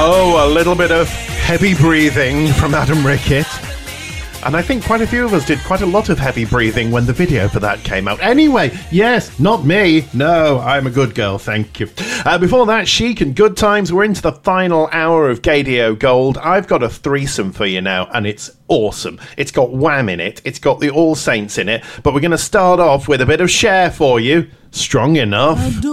Oh, a little bit of heavy breathing from Adam Rickett. And I think quite a few of us did quite a lot of heavy breathing when the video for that came out. Anyway, yes, not me. No, I'm a good girl, thank you. Before that, Chic and Good Times. We're into the final hour of Gaydio Gold. I've got a threesome for you now, and it's awesome. It's got Wham in it. It's got the All Saints in it. But we're going to start off with a bit of Cher for you. Strong Enough.